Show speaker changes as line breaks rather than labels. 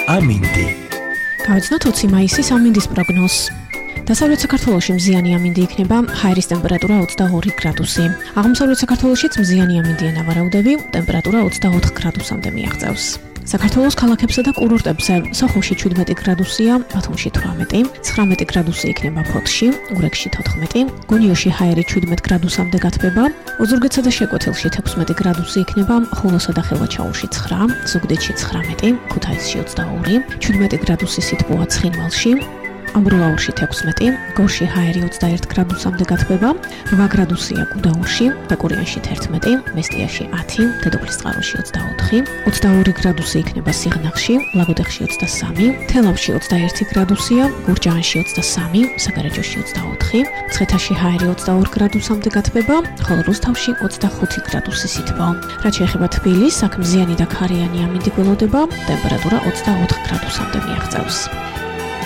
ამინდი.
გავიცნოთ 20 მაისის ამინდის პროგნოზს. დასავლეთ საქართველოში მზიანი ამინდი იქნება, ჰაერის ტემპერატურა 22 გრადუსი. აღმოსავლეთ საქართველოშიც მზიანი ამინდია ნავარაუდები, ტემპერატურა 24 გრადუსამდე მიაღწევს. საქართველოს ქალაქებსა და კურორტებზე სოხუმში 17 გრადუსია, ბათუმში 18, 19 გრადუსი იქნება ფოთში, გურიაში 14, გონიოში ჰაერი 17 გრადუსამდე გათბება, ოზურგეთსა და შეკვეთილში 16 გრადუსი იქნება, ხულოსა და ხევაჩაურში 9, ზუგდიდში 19, ქუთაისში 22, 17 გრადუსი სითბოა ცხინვალში, ამბროლაურში 16, გორში ჰაერი 21 გრადუსამდე გათბება, 8 გრადუსია გუდაურში, ბაკურიანში 11, მესტიაში 10, დედოფლისწყაროში 24, 22 გრადუსი იქნება სიღნაღში, ლაგოდეხში 23, თელავში 21 გრადუსია, გურჯაანში 23, საგარეჯოში 24, მცხეთაში ჰაერი 22 გრადუსამდე გათბება, ხოლო რუსთავში 25 გრადუსი სითბო. რაც შეეხება თბილისს, აქ მზიანი და ქარიანი ამინდი გველოდება, ტემპერატურა 24 გრადუსამდე მიაღწევს.